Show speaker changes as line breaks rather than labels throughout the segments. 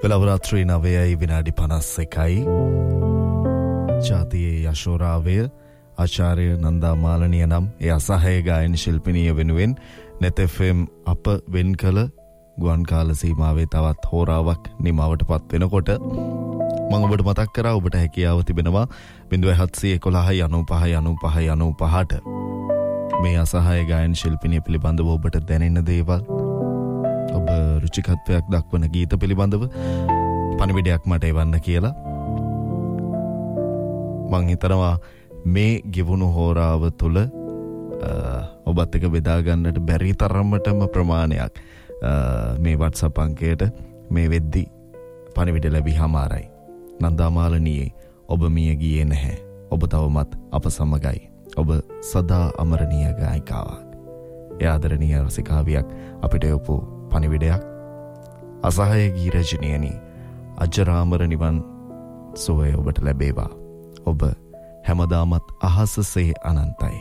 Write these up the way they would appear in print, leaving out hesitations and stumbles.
වෙලවරාත්‍රී 9:51 ජාතියේ යශෝරාවය ආචාර්ය නන්දා මාලනිය නම් ඒ අසහාය ගායන ශිල්පිනිය වෙනුවෙන් net fm අප වෙන් කළ ගුවන් කාල සීමාවේ තවත් හෝරාවක් නිමවටපත් වෙනකොට මම ඔබට මතක් කරා ඔබට හැකියාව තිබෙනවා 0711959595ට මේ අසහාය ගායන ශිල්පිනිය පිළිබඳව ඔබට දැනෙන දේවල් ඔබ රුචිකත්වයක් දක්වන ගීත පිළිබඳව පණිවිඩයක් මට එවන්න කියලා මං හිතනවා මේ ගෙවුණු හෝරාව තුළ ඔබත් එක්ක බෙදා ගන්නට බැරි තරමටම ප්‍රමාණයක් මේ WhatsApp අංකයට මේ වෙද්දි පණිවිඩ ලැබිහමාරයි. නන්දා මාලනියේ ඔබ මිය ගියේ නැහැ. ඔබ තවමත් අප සමගයි. ඔබ සදා අමරණීය ගායිකාවක්. ඒ ආදරණීය රසිකාවියක් අපිට යොපු පණිවිඩයක්. අසහාය ගී රචනයනි අජරාමර නිවන් සුවය ඔබට ලැබේවා. ඔබ හැමදාමත් අහසසේ අනන්තයි.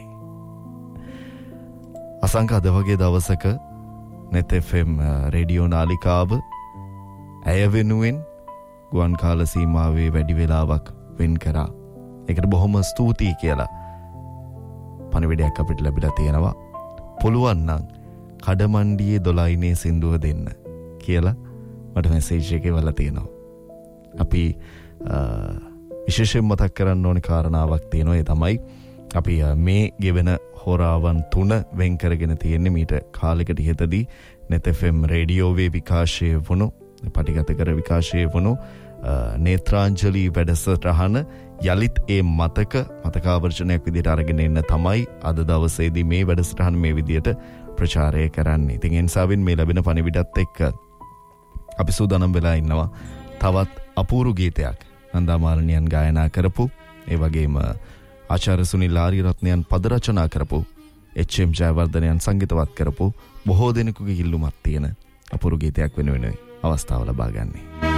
අසංක අද වගේ දවසක net fm රේඩියෝ නාලිකාව ඇය වෙනුවෙන් ගුවන් කාල සීමාවේ වැඩි වෙලාවක් වෙන් කරා. ඒකට බොහොම ස්තුතියි කියලා පණිවිඩයක් අපිට ලැබිලා තියෙනවා. පුළුවන් නම් කඩමණ්ඩියේ 12නේ සින්දුව දෙන්න කියලා මට මැසේජ් එකක් එවලා තියෙනවා. අපි විශේෂයෙන් මතක් කරන්න ඕනේ කාරණාවක් තියෙනවා. ඒ තමයි අපි මේ ගෙවෙන හොරාවන් 3 වෙන් කරගෙන තියෙන්නේ මීට කාලයකට ඉහතදී net fm රේඩියෝවේ විකාශය වුණු පටිගත කර විකාශය වුණු නේත්‍රාංජලි වැඩසටහන යලිත් ඒ මතකාවර්ජනයක් විදිහට අරගෙන එන්න තමයි අද දවසේදී මේ වැඩසටහන මේ විදිහට ප්‍රචාරය කරන්නේ. ඉතින් ඒ නිසාවෙන් මේ ලැබෙන පණිවිඩත් එක්ක අපි සූදානම් වෙලා ඉන්නවා තවත් අපූර්ව ගීතයක් නන්දා මාලනියන් ගායනා කරපු, ඒ වගේම ආචාර්ය සුනිල් ආරියරත්නයන් පද රචනා කරපු, එච්.එම්. ජයවර්ධනයන් සංගීතවත් කරපු බොහෝ දෙනෙකුගේ ඉල්ලුමක් තියෙන අපූර්ව ගීතයක් වෙනුවෙන් අවස්ථාව ලබා ගන්නේ.